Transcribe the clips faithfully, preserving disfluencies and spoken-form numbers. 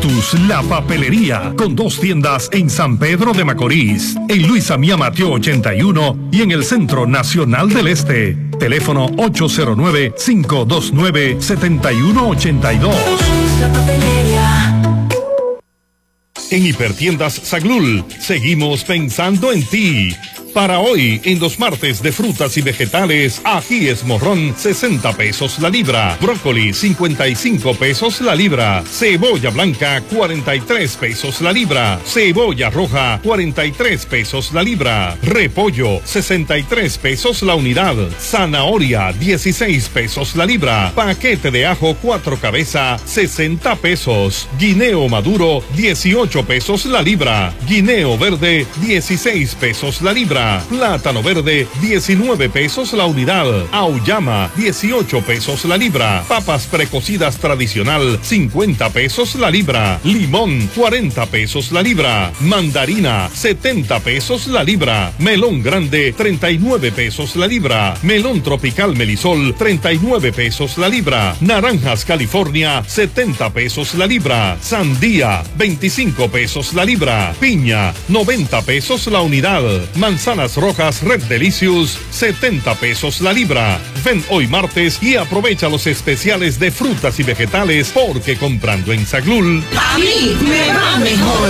Lotus, la papelería, con dos tiendas en San Pedro de Macorís, en Luis Amía Mateo ochenta y uno y en el Centro Nacional del Este. Teléfono ocho cero nueve, cinco dos nueve, siete uno ocho dos. La papelería. En Hipertiendas Saglul, seguimos pensando en ti. Para hoy, en los martes de frutas y vegetales, ají es morrón, sesenta pesos la libra. Brócoli, cincuenta y cinco pesos la libra. Cebolla blanca, cuarenta y tres pesos la libra. Cebolla roja, cuarenta y tres pesos la libra. Repollo, sesenta y tres pesos la unidad. Zanahoria, dieciséis pesos la libra. Paquete de ajo cuatro cabeza, sesenta pesos. Guineo maduro, dieciocho pesos la libra. Guineo verde, dieciséis pesos la libra. Plátano verde, diecinueve pesos la unidad. Auyama, dieciocho pesos la libra. Papas precocidas tradicional, cincuenta pesos la libra. Limón, cuarenta pesos la libra. Mandarina, setenta pesos la libra. Melón grande, treinta y nueve pesos la libra. Melón tropical Melisol, treinta y nueve pesos la libra. Naranjas California, setenta pesos la libra. Sandía, veinticinco pesos la libra. Piña, noventa pesos la unidad. Manzana rojas Red Delicious, setenta pesos la libra. Ven hoy martes y aprovecha los especiales de frutas y vegetales, porque comprando en Saglul, a mí me va mejor.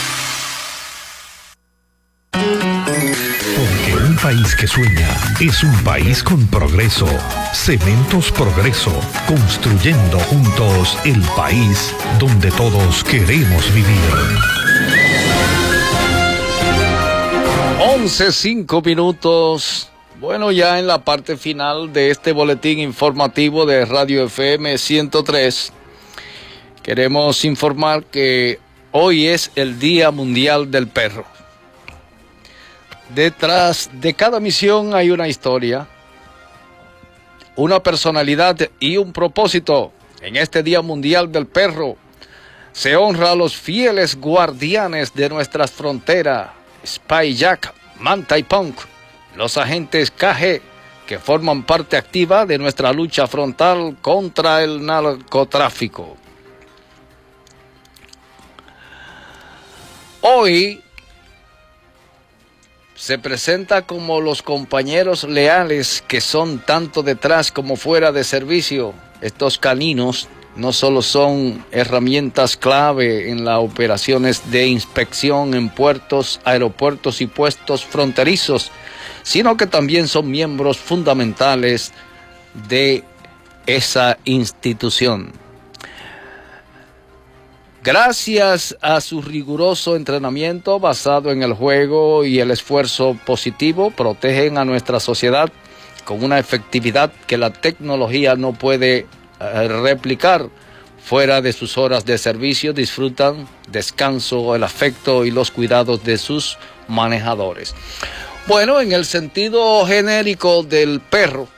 Porque un país que sueña es un país con progreso. Cementos Progreso, construyendo juntos el país donde todos queremos vivir. once, cinco minutos. Bueno, ya en la parte final de este boletín informativo de Radio F M ciento tres, queremos informar que hoy es el Día Mundial del Perro. Detrás de cada misión hay una historia, una personalidad y un propósito. En este Día Mundial del Perro se honra a los fieles guardianes de nuestras fronteras, Spy Jack, Manta y Punk, los agentes K G que forman parte activa de nuestra lucha frontal contra el narcotráfico. Hoy se presenta como los compañeros leales que son tanto detrás como fuera de servicio. Estos caninos no solo son herramientas clave en las operaciones de inspección en puertos, aeropuertos y puestos fronterizos, sino que también son miembros fundamentales de esa institución. Gracias a su riguroso entrenamiento basado en el juego y el esfuerzo positivo, protegen a nuestra sociedad con una efectividad que la tecnología no puede replicar. Fuera de sus horas de servicio disfrutan descanso, el afecto y los cuidados de sus manejadores. Bueno, en el sentido genérico del perro,